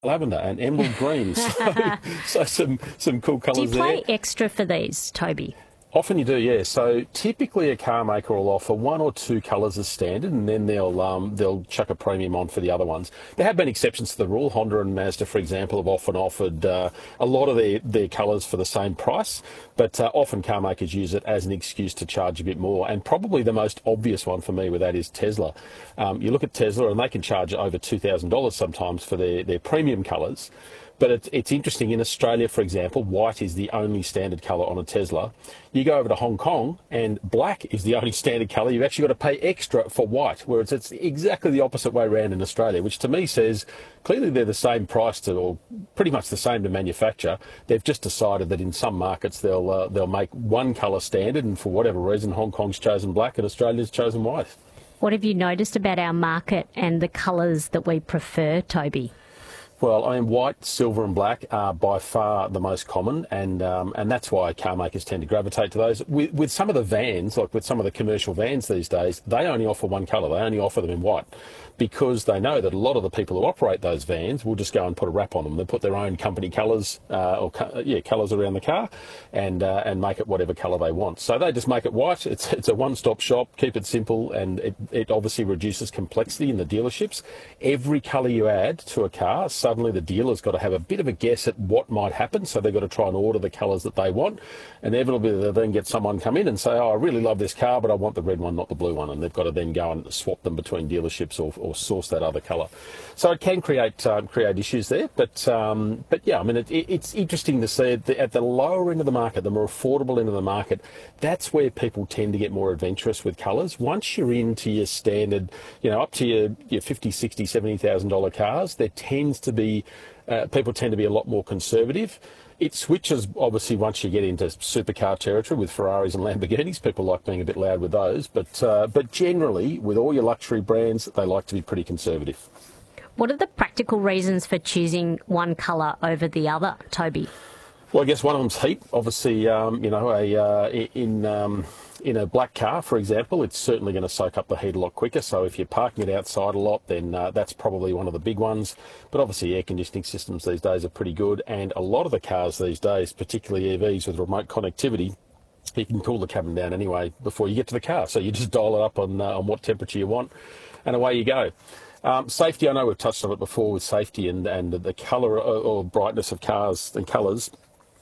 lavender and emerald green. So some cool Do you colours there. play extra for these, Toby? Often you do, yeah. So typically a car maker will offer one or two colours as standard, and then they'll chuck a premium on for the other ones. There have been exceptions to the rule. Honda and Mazda, for example, have often offered a lot of their colours for the same price, but often car makers use it as an excuse to charge a bit more. And probably the most obvious one for me with that is Tesla. You look at Tesla and they can charge over $2,000 sometimes for their premium colours. But it's interesting, in Australia, for example, white is the only standard colour on a Tesla. You go over to Hong Kong and black is the only standard colour. You've actually got to pay extra for white, whereas it's exactly the opposite way around in Australia, which to me says clearly they're the same price to, or pretty much the same to manufacture. They've just decided that in some markets they'll make one colour standard, and for whatever reason Hong Kong's chosen black and Australia's chosen white. What have you noticed about our market and the colours that we prefer, Toby? Well, I mean, white, silver and black are by far the most common, and that's why car makers tend to gravitate to those. With some of the vans, like with some of the commercial vans these days, they only offer one colour. They only offer them in white because they know that a lot of the people who operate those vans will just go and put a wrap on them. They put their own company colours, colours around the car and make it whatever colour they want. So they just make it white. It's a one-stop shop, keep it simple, and it obviously reduces complexity in the dealerships. Every colour you add to a car, suddenly the dealer's got to have a bit of a guess at what might happen, so they've got to try and order the colours that they want. Inevitably, they'll then get someone come in and say, oh, I really love this car, but I want the red one, not the blue one, and they've got to then go and swap them between dealerships or source that other colour. So it can create issues there, but yeah, I mean, it's interesting to see at the lower end of the market, the more affordable end of the market, that's where people tend to get more adventurous with colours. Once you're into your standard, up to your $50,000, $60,000, $70,000 cars, there tends to be people tend to be a lot more conservative. It switches, obviously, once you get into supercar territory with Ferraris and Lamborghinis. People like being a bit loud with those. But generally, with all your luxury brands, they like to be pretty conservative. What are the practical reasons for choosing one colour over the other, Toby? Well, I guess one of them's heat. Obviously, in a black car, for example, it's certainly going to soak up the heat a lot quicker. So if you're parking it outside a lot, then that's probably one of the big ones. But obviously air conditioning systems these days are pretty good. And a lot of the cars these days, particularly EVs with remote connectivity, you can cool the cabin down anyway before you get to the car. So you just dial it up on what temperature you want and away you go. Safety, I know we've touched on it before with safety and the colour or brightness of cars and colours.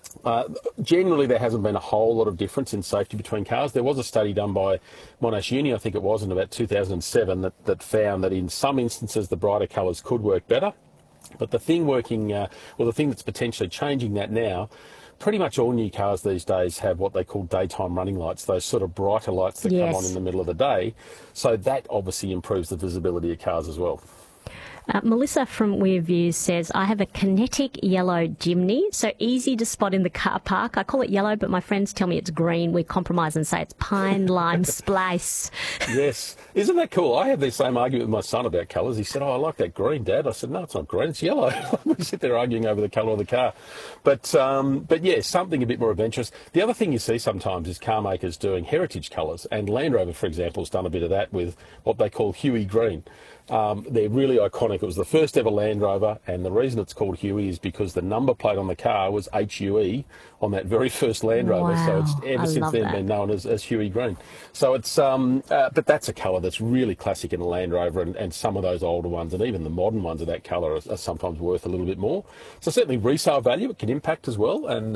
Generally, there hasn't been a whole lot of difference in safety between cars. There was a study done by Monash Uni, I think it was, in about 2007 that found that in some instances the brighter colours could work better. But the thing the thing that's potentially changing that now, pretty much all new cars these days have what they call daytime running lights, those sort of brighter lights that come on in the middle of the day. So that obviously improves the visibility of cars as well. Melissa from Weir Views says, I have a kinetic yellow Jimny, so easy to spot in the car park. I call it yellow, but my friends tell me it's green. We compromise and say it's pine lime splice. Yes. Isn't that cool? I had the same argument with my son about colours. He said, I like that green, Dad. I said, no, it's not green, it's yellow. We sit there arguing over the colour of the car. But yeah, something a bit more adventurous. The other thing you see sometimes is car makers doing heritage colours, and Land Rover, for example, has done a bit of that with what they call Huey green. They're really iconic. It was the first ever Land Rover, and the reason it's called Huey is because the number plate on the car was HUE on that very first Land Rover. Wow, So it's ever since then been known as Huey green. So it's but that's a colour that's really classic in a Land Rover, and some of those older ones and even the modern ones of that colour are sometimes worth a little bit more. So certainly resale value, it can impact as well. And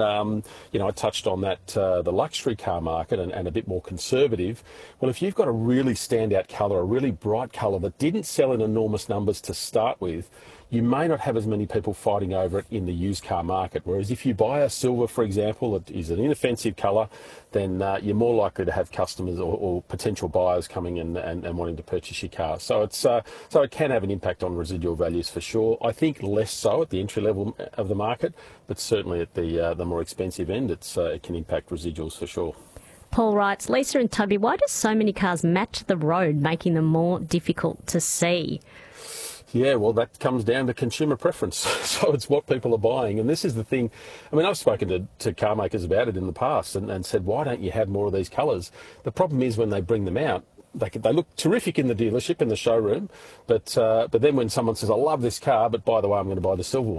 I touched on that the luxury car market and a bit more conservative. Well, if you've got a really standout colour, a really bright colour that didn't sell in enormous numbers to start with, you may not have as many people fighting over it in the used car market. Whereas if you buy a silver, for example, that is an inoffensive colour, then you're more likely to have customers or potential buyers coming in and wanting to purchase your car. So it can have an impact on residual values for sure. I think less so at the entry level of the market, but certainly at the more expensive end, it can impact residuals for sure. Paul writes, Lisa and Toby, why do so many cars match the road, making them more difficult to see? Yeah, well, that comes down to consumer preference. So it's what people are buying. And this is the thing. I mean, I've spoken to car makers about it in the past and said, why don't you have more of these colours? The problem is when they bring them out, they look terrific in the dealership, in the showroom, but then when someone says, I love this car, but by the way, I'm going to buy the silver one,